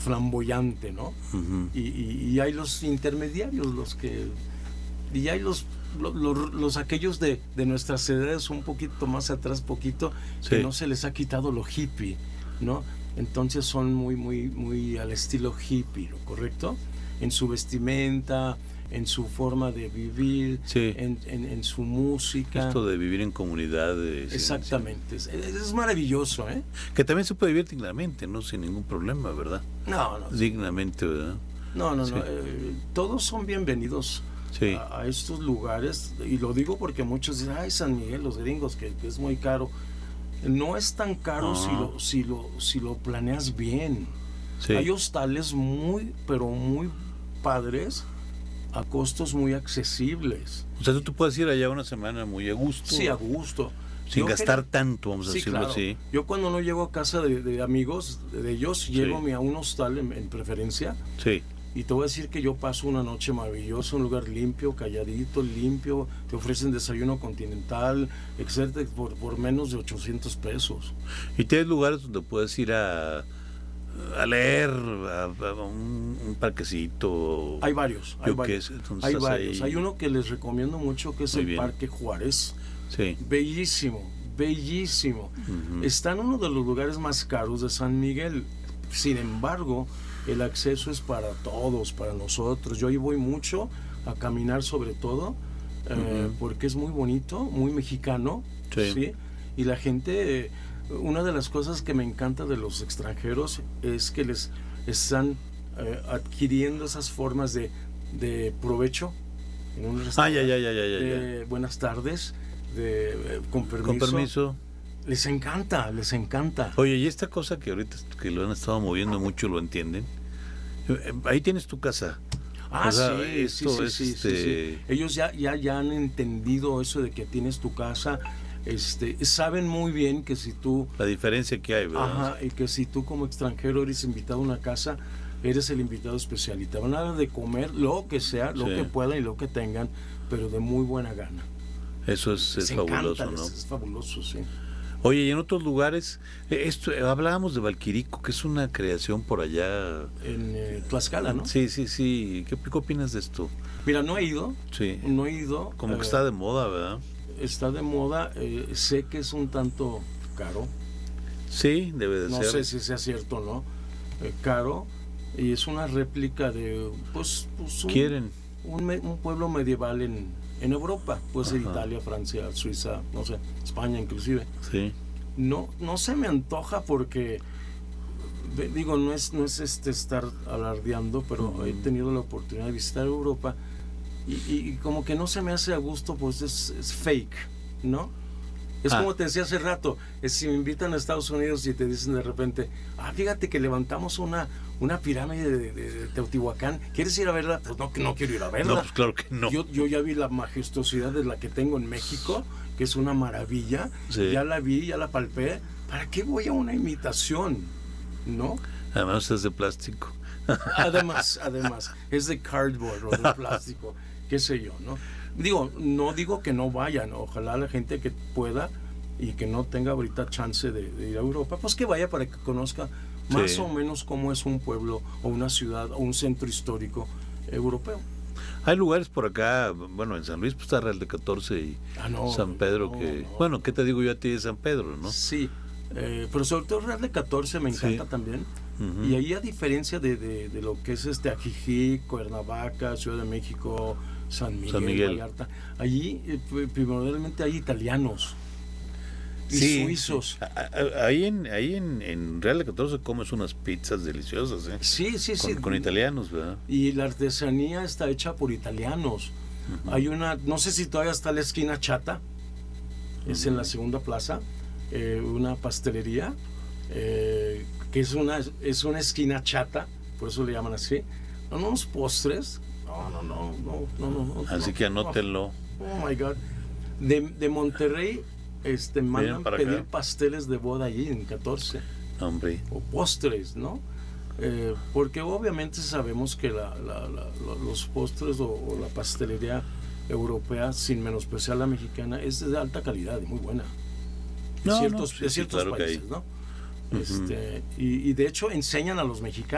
flamboyante, ¿no? Ujú. Y hay los intermediarios, y hay los aquellos de nuestras edades un poquito más atrás, que Sí. no se les ha quitado lo hippie, ¿no? Entonces son muy al estilo hippie, ¿no? ¿Correcto? En su vestimenta, en su forma de vivir, Sí. en su música. Esto de vivir en comunidades. Exactamente. Es maravilloso, ¿eh? Que también se puede vivir dignamente, ¿no? Sin ningún problema, ¿verdad? No. Dignamente, ¿verdad? No. Sí. Todos son bienvenidos Sí. a estos lugares, y lo digo porque muchos dicen, ay, San Miguel, los gringos, que es muy caro. No es tan caro si lo planeas bien. Sí. Hay hostales pero muy padres, a costos muy accesibles. O sea, tú puedes ir allá una semana muy a gusto. Sí, a gusto. Sin gastar tanto, vamos a Sí, decirlo claro. así. Yo cuando no llego a casa de amigos de ellos, llego a un hostal en preferencia. Sí. Y te voy a decir que yo paso una noche maravillosa, un lugar limpio, calladito, limpio. Te ofrecen desayuno continental, etcétera, por menos de 800 pesos. Y tienes lugares donde puedes ir a leer, a un parquecito. Hay varios. Hay varios. Hay uno que les recomiendo mucho, que es Muy el bien. Parque Juárez. Sí. Bellísimo. Uh-huh. Está en uno de los lugares más caros de San Miguel. Sin embargo, el acceso es para todos, para nosotros. Yo ahí voy mucho a caminar, sobre todo, porque es muy bonito, muy mexicano. Sí. Y la gente, una de las cosas que me encanta de los extranjeros es que les están adquiriendo esas formas de provecho en un restaurante. Ya. Buenas tardes, con permiso. Con permiso. Les encanta. Oye, y esta cosa que ahorita que lo han estado moviendo mucho, ¿lo entienden? Ahí tienes tu casa. O sea, sí. Ellos ya han entendido eso de que tienes tu casa. Saben muy bien que si tú... La diferencia que hay, ¿verdad? Ajá, y que si tú como extranjero eres invitado a una casa, eres el invitado especial. Y te van a dar de comer lo que sea, lo que puedan y lo que tengan, pero de muy buena gana. Eso es fabuloso, ¿no? Es fabuloso, sí. Oye, y en otros lugares, hablábamos de Valquirico, que es una creación por allá. En Tlaxcala, ¿no? Sí. ¿Qué opinas de esto? Mira, no he ido. Sí. No he ido. Como que está de moda, ¿verdad? Está de moda. Sé que es un tanto caro. Sí, debe de ser. No sé si sea cierto o no. Caro. Y es una réplica de, un pueblo medieval en Europa, puede ser Italia, Francia, Suiza, no sé, España inclusive. Sí. No se me antoja porque, digo, no es estar alardeando, pero he tenido la oportunidad de visitar Europa y como que no se me hace a gusto, pues es fake, ¿no? Es como te decía hace rato, si me invitan a Estados Unidos y te dicen de repente, fíjate que levantamos una pirámide de Teotihuacán, ¿quieres ir a verla? Pues no quiero ir a verla. No, pues claro que no. Yo ya vi la majestuosidad de la que tengo en México, que es una maravilla. Sí. Ya la vi, ya la palpé. ¿Para qué voy a una imitación? ¿No? Además es de plástico. Además, es de cardboard o de plástico, qué sé yo, ¿no? No digo que no vayan, ojalá la gente que pueda y que no tenga ahorita chance de ir a Europa, pues que vaya para que conozca más o menos cómo es un pueblo o una ciudad o un centro histórico europeo. Hay lugares por acá, bueno, en San Luis pues está Real de 14 y San Pedro bueno, ¿qué te digo yo a ti de San Pedro, no? Sí, pero sobre todo Real de 14 me encanta también. Uh-huh. Y ahí, a diferencia de lo que es Ajijic, Cuernavaca, Ciudad de México, San Miguel. Vallarta, allí primordialmente hay italianos y suizos. Ahí en Real de 14 comes unas pizzas deliciosas, ¿eh? Sí. Con italianos, ¿verdad? Y la artesanía está hecha por italianos. Uh-huh. Hay no sé si todavía está la esquina Chata, es en la segunda plaza, una pastelería, que es una esquina chata, por eso le llaman así. Unos postres. No. Así que anótenlo. Oh my God. De Monterrey mandan pedir acá pasteles de boda allí en 14. Hombre. O postres, ¿no? Porque obviamente sabemos que los postres o la pastelería europea, sin menospreciar la mexicana, es de alta calidad y muy buena. De ciertos claro países, ¿no? Uh-huh. Y de hecho enseñan a los mexicanos